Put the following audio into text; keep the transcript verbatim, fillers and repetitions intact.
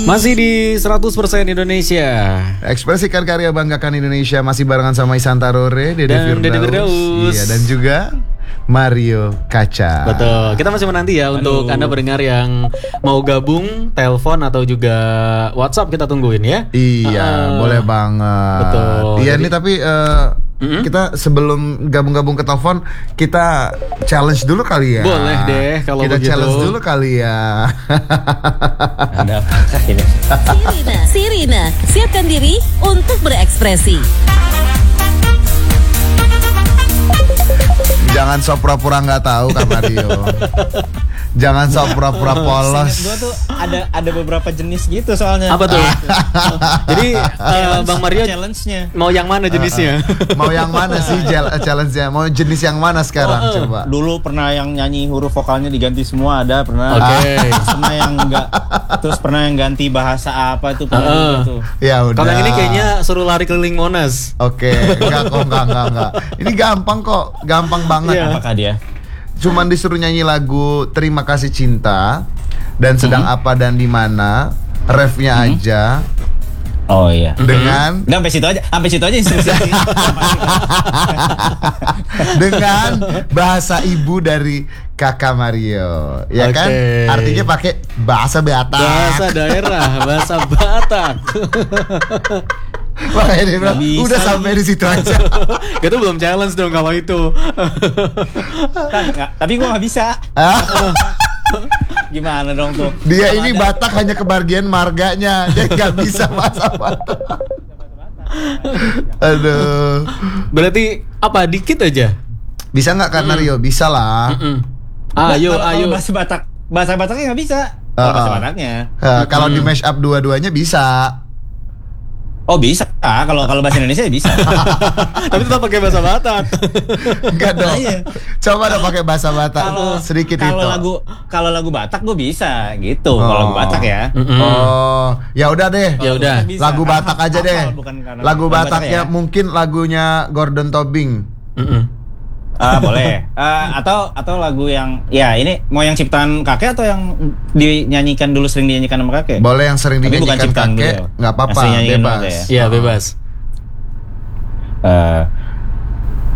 Masih di seratus persen Indonesia. Ekspresikan karya, banggakan Indonesia. Masih barengan sama Isan Tarore, Dede Dan Dede Firdaus. Firdaus. Iya, dan juga Mario Kaca. Betul. Kita masih menanti ya Halo. untuk Anda pendengar yang mau gabung, telepon atau juga WhatsApp, kita tungguin ya. Iya, Uh, boleh banget. betul. Iya, Jadi- ini tapi eh, Mm-mm. kita sebelum gabung-gabung ke telepon, kita challenge dulu kali ya. Boleh deh kalau kita begitu. challenge dulu kali ya. Ada apakah ini? Sirina, Sirina, siapkan diri untuk berekspresi. Jangan sok pura-pura nggak tahu Kak Mario. Jangan sok pura-pura polos. Gue tuh ada ada beberapa jenis gitu soalnya. Apa tuh? Jadi eh, Bang Mario challenge-nya. mau yang mana jenisnya? Mau yang mana sih jel- challenge-nya? Mau jenis yang mana sekarang? Coba. Dulu pernah yang nyanyi huruf vokalnya diganti semua, ada pernah. Oke. Terus pernah yang enggak, terus pernah yang ganti bahasa apa itu pernah Heeh. juga tuh. Ya udah. Kalau yang ini kayaknya suruh lari keliling Monas. Oke, enggak kok, enggak, enggak, enggak. Ini gampang kok, gampang banget. Iya. Apakah dia? Cuman disuruh nyanyi lagu Terima Kasih Cinta dan Sedang Apa dan di Mana, refnya aja Oh iya. dengan Udah sampai situ aja, sampai situ aja instruksi. dengan bahasa ibu dari Kakak Mario, ya kan? Oke. Artinya pakai bahasa Batak. Bahasa daerah, bahasa Batak. Makanya dia bilang, Nggak bisa udah lagi." sampai di situ aja. Gitu belum challenge dong kalau itu. Nggak, tapi gua nggak bisa. Ah, Gimana dong tuh? dia Kalau ini ada- Batak hanya kebagian marganya, dia nggak bisa bahasa Batak. Aduh, Berarti apa dikit aja? bisa nggak Kak Mario? Bisa lah. Mm. Ayo, Kalau- ayo. kalau bahasa Batak, bahasa Bataknya nggak bisa. Kalau Ah, bahasa ah. Bataknya. Eh, kalau di mash up dua-duanya bisa. Oh bisa, ah, kalau kalau bahasa Indonesia ya bisa. Tapi tetap pakai bahasa Batak. Enggak dong. Iya. Coba dong pakai bahasa Batak Kalau sedikit kalau itu. lagu kalau lagu Batak gue bisa gitu. Kalau lagu Oh. Batak ya. Mm-mm. Oh, ya udah deh. Ya udah. Bisa. Lagu Batak Hafal, aja deh. bukan karena Lagu lagu Batak Bataknya ya. mungkin lagunya Gordon Tobing. Mm-mm. Ah boleh. Ah, atau atau lagu yang ya ini mau yang ciptaan kakek atau yang dinyanyikan dulu sering dinyanyikan sama kakek? Boleh yang sering Tapi bukan dinyanyikan ciptaan kakek, beliau. nggak apa-apa, Yang sering nyanyiin bebas. kakek ya? Iya, bebas. Eh,